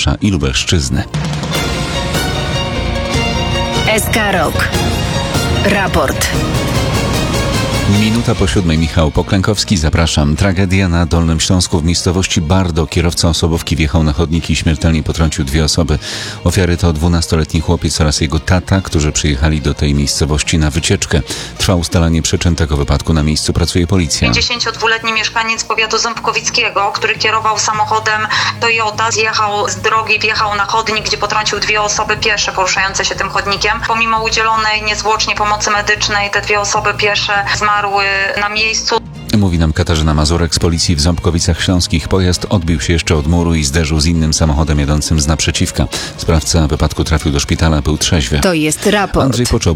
Kalisza i Lubelszczyzny. SK Rok. Raport. Minuta po 7. Michał Poklękowski, zapraszam. Tragedia na Dolnym Śląsku w miejscowości Bardo. Kierowca osobówki wjechał na chodnik i śmiertelnie potrącił 2 osoby. Ofiary to 12-letni chłopiec oraz jego tata, którzy przyjechali do tej miejscowości na wycieczkę. Trwa ustalanie przyczyn tego wypadku. Na miejscu pracuje policja. 52-letni mieszkaniec powiatu ząbkowickiego, który kierował samochodem Toyota, zjechał z drogi, wjechał na chodnik, gdzie potrącił 2 osoby piesze poruszające się tym chodnikiem. Pomimo udzielonej niezwłocznie pomocy medycznej, te 2 osoby piesze zmarły na miejscu. Mówi nam Katarzyna Mazurek z policji w Ząbkowicach Śląskich. Pojazd odbił się jeszcze od muru i zderzył z innym samochodem jadącym z naprzeciwka. Sprawca wypadku trafił do szpitala, był trzeźwy. To jest raport. Andrzej Poczobut.